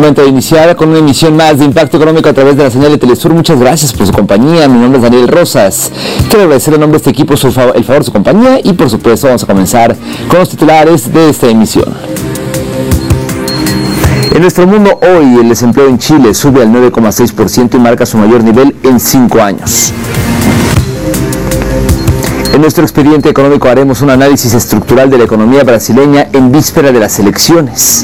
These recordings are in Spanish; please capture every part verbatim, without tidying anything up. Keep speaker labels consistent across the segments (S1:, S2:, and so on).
S1: momento de iniciar con una emisión más de Impacto Económico a través de la señal de Telesur. Muchas gracias por su compañía. Mi nombre es Daniel Rosas. Quiero agradecer en nombre de este equipo su favor, el favor de su compañía y por supuesto vamos a comenzar con los titulares de esta emisión. En nuestro mundo hoy el desempleo en Chile sube al nueve coma seis por ciento y marca su mayor nivel en cinco años. En nuestro expediente económico haremos un análisis estructural de la economía brasileña en víspera de las elecciones.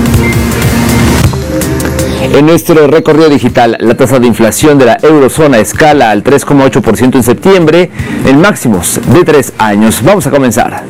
S1: En nuestro recorrido digital, la tasa de inflación de la eurozona escala al tres coma ocho por ciento en septiembre, en máximos de tres años. Vamos a comenzar.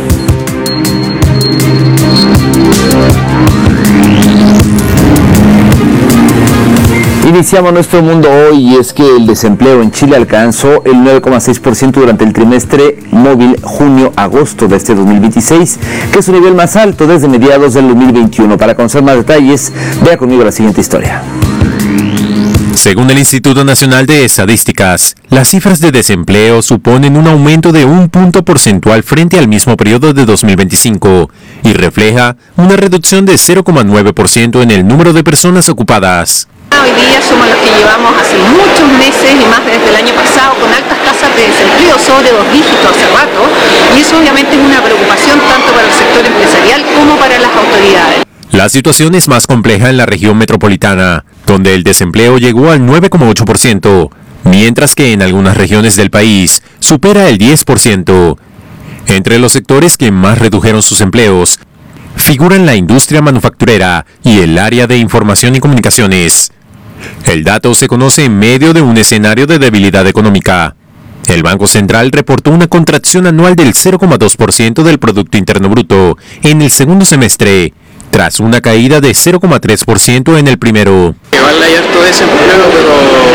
S1: Iniciamos nuestro mundo hoy y es que el desempleo en Chile alcanzó el nueve coma seis por ciento durante el trimestre móvil junio-agosto de este dos mil veintiséis, que es su nivel más alto desde mediados del dos mil veintiuno. Para conocer más detalles, vea conmigo la siguiente historia.
S2: Según el Instituto Nacional de Estadísticas, las cifras de desempleo suponen un aumento de un punto porcentual frente al mismo periodo de dos mil veinticinco y refleja una reducción de cero coma nueve por ciento en el número de personas ocupadas.
S3: Hoy día somos los que llevamos hace muchos meses y más desde el año pasado con altas tasas de desempleo sobre dos dígitos hace rato, y eso obviamente es una preocupación tanto para el sector empresarial como para las autoridades.
S2: La situación es más compleja en la región metropolitana, donde el desempleo llegó al nueve coma ocho por ciento, mientras que en algunas regiones del país supera el diez por ciento. Entre los sectores que más redujeron sus empleos, figuran la industria manufacturera y el área de información y comunicaciones. El dato se conoce en medio de un escenario de debilidad económica. El Banco Central reportó una contracción anual del cero coma dos por ciento del Producto Interno Bruto en el segundo semestre, tras una caída de cero coma tres por ciento en el primero.
S4: Igual hay harto desempleo, pero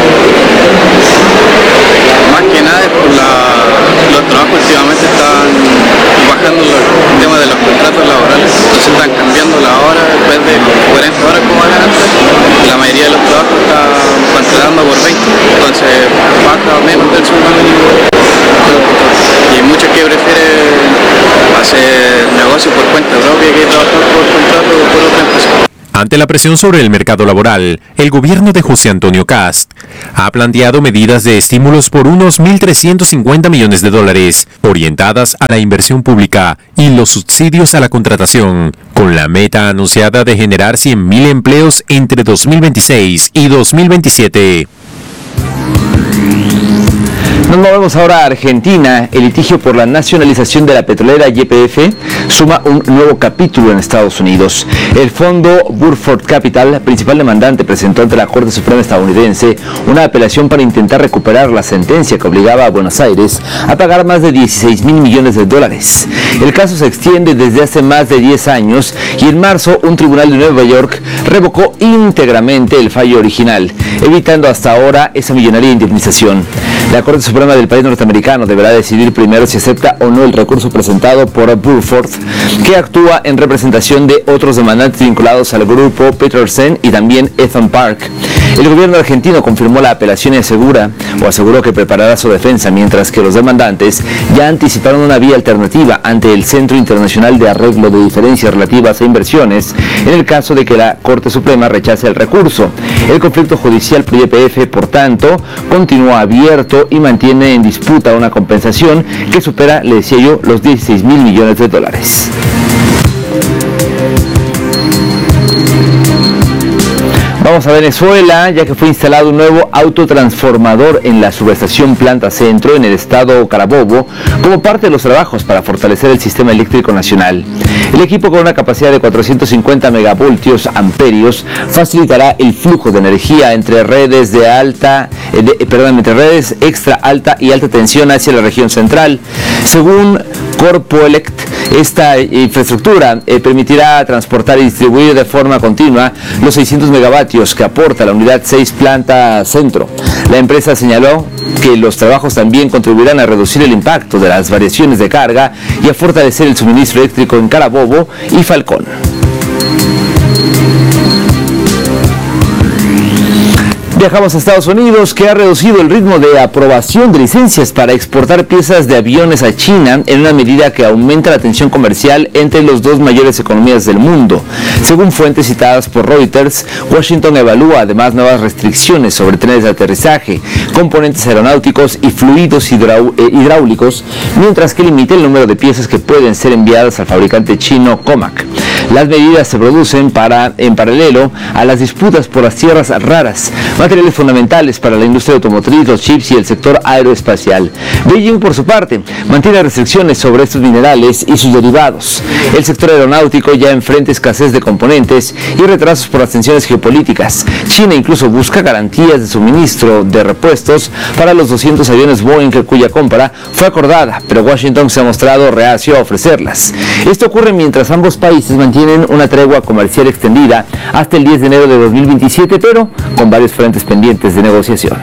S4: más que nada es por la, los trabajos últimamente están bajando el tema de los contratos laborales, entonces están cambiando la hora en vez de cuarenta horas como eran antes. La mayoría de los trabajos están contratando por veinte, entonces baja menos del sueldo mínimo. Y hay muchos que prefieren hacer negocio por cuenta propia que trabajar por contrato o por otra empresa.
S2: Ante la presión sobre el mercado laboral, el gobierno de José Antonio Kast ha planteado medidas de estímulos por unos mil trescientos cincuenta millones de dólares, orientadas a la inversión pública y los subsidios a la contratación, con la meta anunciada de generar cien mil empleos entre dos mil veintiséis y dos mil veintisiete.
S1: Nos movemos ahora a Argentina. El litigio por la nacionalización de la petrolera Y P F suma un nuevo capítulo en Estados Unidos. El fondo Burford Capital, principal demandante, presentó ante la Corte Suprema estadounidense una apelación para intentar recuperar la sentencia que obligaba a Buenos Aires a pagar más de dieciséis mil millones de dólares. El caso se extiende desde hace más de diez años y en marzo un tribunal de Nueva York revocó íntegramente el fallo original, evitando hasta ahora esa millonaria indemnización. La Corte Suprema del país norteamericano deberá decidir primero si acepta o no el recurso presentado por Burford, que actúa en representación de otros demandantes vinculados al grupo Petersen y también Ethan Park. El gobierno argentino confirmó la apelación y asegura o aseguró que preparará su defensa, mientras que los demandantes ya anticiparon una vía alternativa ante el Centro Internacional de Arreglo de Diferencias Relativas a Inversiones en el caso de que la Corte Suprema rechace el recurso. El conflicto judicial por Y P F, por tanto, continúa abierto y mantiene en disputa una compensación que supera, le decía yo, los dieciséis mil millones de dólares. Vamos a Venezuela, ya que fue instalado un nuevo autotransformador en la subestación Planta Centro en el estado Carabobo, como parte de los trabajos para fortalecer el sistema eléctrico nacional. El equipo, con una capacidad de cuatrocientos cincuenta megavoltios amperios, facilitará el flujo de energía entre redes de alta, eh, de, perdón, entre redes extra alta y alta tensión hacia la región central. Según Corpoelect, esta infraestructura eh, permitirá transportar y distribuir de forma continua los seiscientos megavatios que aporta la unidad seis Planta Centro. La empresa señaló que los trabajos también contribuirán a reducir el impacto de las variaciones de carga y a fortalecer el suministro eléctrico en Carabobo y Falcón. Viajamos a Estados Unidos, que ha reducido el ritmo de aprobación de licencias para exportar piezas de aviones a China en una medida que aumenta la tensión comercial entre las dos mayores economías del mundo. Según fuentes citadas por Reuters, Washington evalúa además nuevas restricciones sobre trenes de aterrizaje, componentes aeronáuticos y fluidos hidrau- eh, hidráulicos, mientras que limita el número de piezas que pueden ser enviadas al fabricante chino Comac. Las medidas se producen para, en paralelo a las disputas por las tierras raras, materiales fundamentales para la industria automotriz, los chips y el sector aeroespacial. Beijing, por su parte, mantiene restricciones sobre estos minerales y sus derivados. El sector aeronáutico ya enfrenta escasez de componentes y retrasos por las tensiones geopolíticas. China incluso busca garantías de suministro de repuestos para los doscientos aviones Boeing, cuya compra fue acordada, pero Washington se ha mostrado reacio a ofrecerlas. Esto ocurre mientras ambos países mantienen una tregua comercial extendida hasta el diez de enero de dos mil veintisiete, pero con varios frentes pendientes de negociación.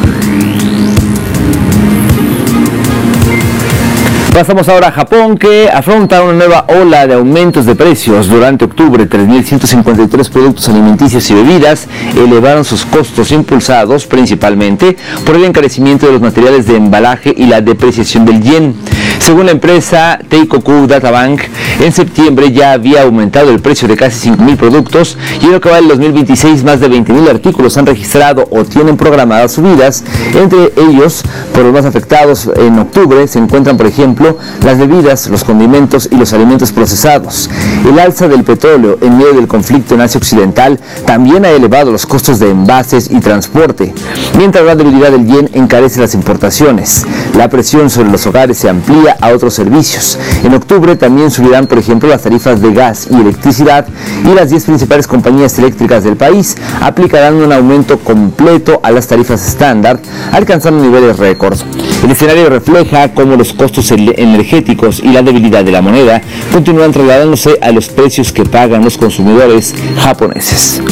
S1: Pasamos ahora a Japón, que afronta una nueva ola de aumentos de precios. Durante octubre, tres mil ciento cincuenta y tres productos alimenticios y bebidas elevaron sus costos, impulsados principalmente por el encarecimiento de los materiales de embalaje y la depreciación del yen. Según la empresa Teikoku Databank, en septiembre ya había aumentado el precio de casi cinco mil productos y en lo que va del dos mil veintiséis más de veinte mil artículos han registrado o tienen programadas subidas. Entre ellos, por los más afectados en octubre, se encuentran, por ejemplo, las bebidas, los condimentos y los alimentos procesados. El alza del petróleo en medio del conflicto en Asia Occidental también ha elevado los costos de envases y transporte, mientras la debilidad del yen encarece las importaciones. La presión sobre los hogares se amplía a otros servicios. En octubre también subirán, por ejemplo, las tarifas de gas y electricidad, y las diez principales compañías eléctricas del país aplicarán un aumento completo a las tarifas estándar, alcanzando niveles récord. El escenario refleja cómo los costos energéticos y la debilidad de la moneda continúan trasladándose a los precios que pagan los consumidores japoneses.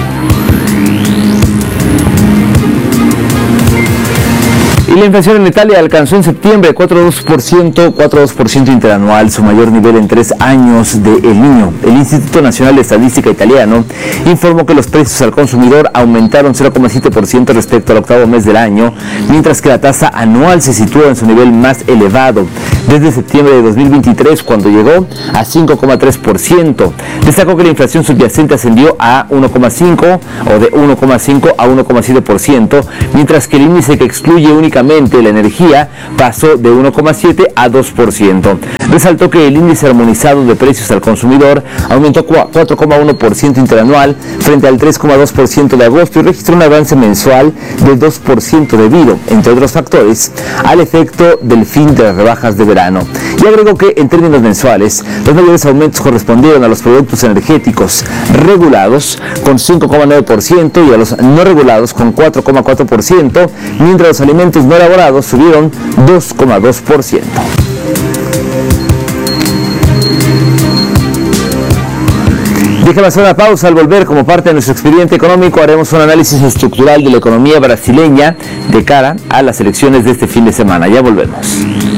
S1: Y la inflación en Italia alcanzó en septiembre cuatro coma dos por ciento, cuatro coma dos por ciento interanual, su mayor nivel en tres años de El Niño. El Instituto Nacional de Estadística italiano informó que los precios al consumidor aumentaron cero coma siete por ciento respecto al octavo mes del año, mientras que la tasa anual se sitúa en su nivel más elevado desde septiembre de dos mil veintitrés, cuando llegó a cinco coma tres por ciento. Destacó que la inflación subyacente ascendió a uno coma cinco o de uno coma cinco a uno coma siete por ciento, mientras que el índice que excluye únicamente la energía pasó de uno coma siete a dos por ciento. Resaltó que el índice armonizado de precios al consumidor aumentó cuatro coma uno por ciento interanual frente al tres coma dos por ciento de agosto y registró un avance mensual del dos por ciento debido, entre otros factores, al efecto del fin de las rebajas de verano. Y agregó que en términos mensuales, los mayores aumentos correspondieron a los productos energéticos regulados con cinco coma nueve por ciento y a los no regulados con cuatro coma cuatro por ciento, mientras los alimentos no elaborados subieron dos coma dos por ciento. Déjame hacer una pausa. Al volver, como parte de nuestro expediente económico, haremos un análisis estructural de la economía brasileña de cara a las elecciones de este fin de semana. Ya volvemos.